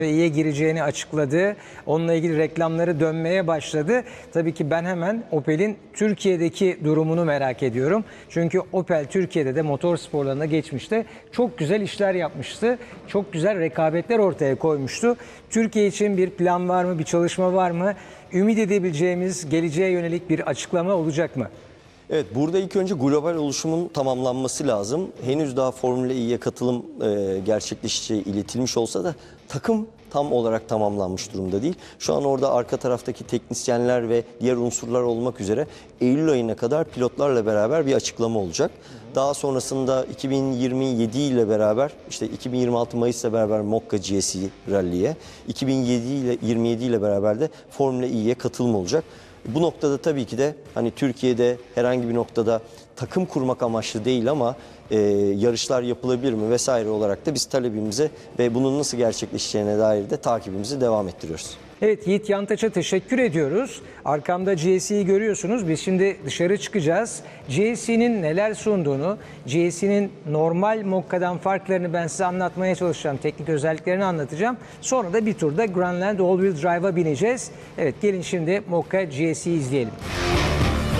İyiye gireceğini açıkladı. Onunla ilgili reklamları dönmeye başladı. Tabii ki ben hemen Opel'in Türkiye'deki durumunu merak ediyorum. Çünkü Opel Türkiye'de de motor sporlarına geçmişte çok güzel işler yapmıştı. Çok güzel rekabetler ortaya koymuştu. Türkiye için bir plan var mı, bir çalışma var mı? Ümit edebileceğimiz geleceğe yönelik bir açıklama olacak mı? Evet, burada ilk önce global oluşumun tamamlanması lazım. Henüz daha Formula E'ye katılım gerçekleşeceği iletilmiş olsa da takım tam olarak tamamlanmış durumda değil. Şu an orada arka taraftaki teknisyenler ve diğer unsurlar olmak üzere Eylül ayına kadar pilotlarla beraber bir açıklama olacak. Daha sonrasında 2027 ile beraber, işte 2026 Mayıs'la beraber Mokka GSE Rally'ye, 2027 ile beraber de Formula E'ye katılım olacak. Bu noktada tabii ki de hani Türkiye'de herhangi bir noktada takım kurmak amaçlı değil ama yarışlar yapılabilir mi vesaire olarak da biz talebimize ve bunun nasıl gerçekleşeceğine dair de takibimizi devam ettiriyoruz. Evet, Yiğit Yantaç'a teşekkür ediyoruz. Arkamda GSE'yi görüyorsunuz. Biz şimdi dışarı çıkacağız. GSE'nin neler sunduğunu, GSE'nin normal Mokka'dan farklarını ben size anlatmaya çalışacağım. Teknik özelliklerini anlatacağım. Sonra da bir turda Grandland All Wheel Drive'a bineceğiz. Evet, gelin şimdi Mokka GSE'yi izleyelim.